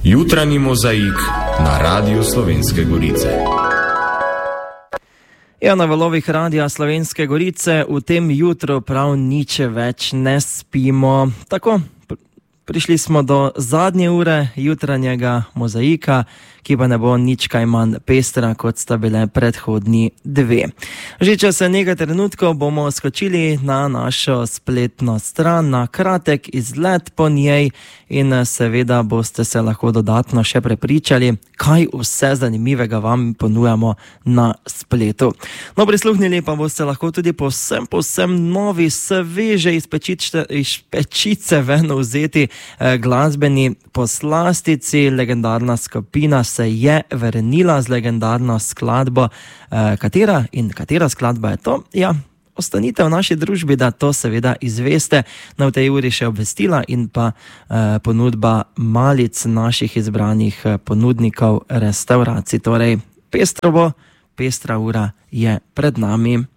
Jutranji mozaik na Radiu Slovenske Gorice. Ja, na valovih Radia Slovenske Gorice v tem jutru prav nič več ne spimo. Tako, prišli smo do zadnje ure jutranjega mozaika, ki pa ne bo nič kaj manj pestra, kot sta bile predhodni dve. Že čez nekaj trenutkov bomo skočili na našo spletno stran, na kratek izlet po njej in seveda boste se lahko dodatno še prepričali, kaj vse zanimivega vam ponujamo na spletu. No, prisluhnili pa boste lahko tudi povsem novi, sveže iz pečice ven vzeti glasbeni poslastici. Legendarna skupina se je vrnila z legendarno skladbo. Katera skladba je to? Ja, ostanite v naši družbi, da to seveda izveste. Na v tej uri še obvestila in pa ponudba malic naših izbranih ponudnikov restauracij. Torej, pestra ura je pred nami.